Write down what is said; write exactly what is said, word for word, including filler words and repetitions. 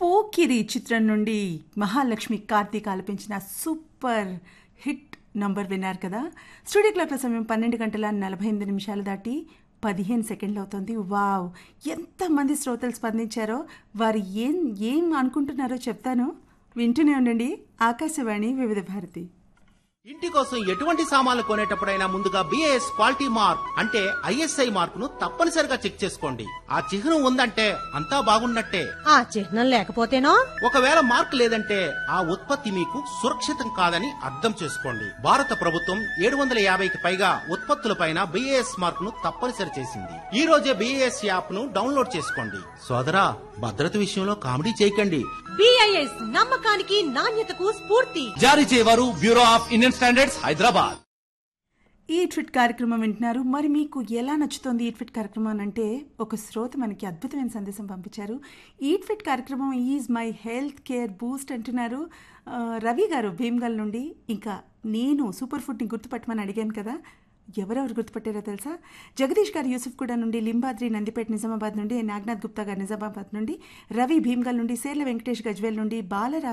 పోకిరి చిత్రం నుండి మహాలక్ష్మి కార్తీక్ ఆలపించిన సూపర్ హిట్ నంబర్ విన్నారు కదా. స్టూడియో క్లాక్ల సమయం పన్నెండు గంటల నలభై ఎనిమిది నిమిషాలు దాటి పదిహేను సెకండ్లు అవుతుంది. వావ్, ఎంతమంది శ్రోతలు స్పందించారో, వారు ఏం ఏం అనుకుంటున్నారో చెప్తాను, వింటూనే ఉండండి. ఆకాశవాణి వివిధ భారతి. ఇంటి కోసం ఎటువంటి సామాన్లు కొనేటప్పుడైనా ముందుగా బిఏఎస్ క్వాలిటీ మార్క్ అంటే ఐఎస్ఐ మార్కును తప్పనిసరిగా చెక్ చేసుకోండి. ఆ చిహ్నం ఉందంటే అంతా బాగున్నట్టే. ఆ చిహ్నం లేకపోతేనో? ఒకవేళ మార్క్ లేదంటే ఆ ఉత్పత్తి మీకు సురక్షితం కాదని అర్థం చేసుకోండి. భారత ప్రభుత్వం ఏడు వందల యాభైకి పైగా ఉత్పత్తులపైన బిఏఎస్ మార్క్ ను తప్పనిసరి చేసింది. ఈ రోజే బిఏఎస్ యాప్ ను డౌన్లోడ్ చేసుకోండి. సోదరా, భద్రత విషయంలో కామెడీ చేయకండి. బిఐఎస్ నమ్మకానికి నాణ్యతకు స్ఫూర్తి. జారీ చేయవారు bureau of Indian standards, Hyderabad. ఈ ట్విట్ కార్యక్రమం వింటున్నారు. మరి మీకు ఎలా నచ్చుతోంది ఈ ట్విట్ కార్యక్రమం అంటే, ఒక శ్రోత మనకి అద్భుతమైన సందేశం పంపించారు. ఈ ట్విట్ కార్యక్రమం is my health care Boost అంటున్నారు. రవి గారు భీమ్గల్ నుండి. ఇంకా నేను సూపర్ ఫుడ్ని గుర్తుపట్టమని అడిగాను కదా, ఎవరెవరు గుర్తుపట్టారో తెలుసా? జగదీష్ గారు యూసుఫ్ కూడా నుండి, లింబాద్రి నందిపేట నిజామాబాద్ నుండి, నాగనాథ్ గుప్తా గారు నిజామాబాద్ నుండి, రవి భీమ్గల్ నుండి, సేర్ల వెంకటేష్ గజ్వేల్ నుండి, బాలరాజు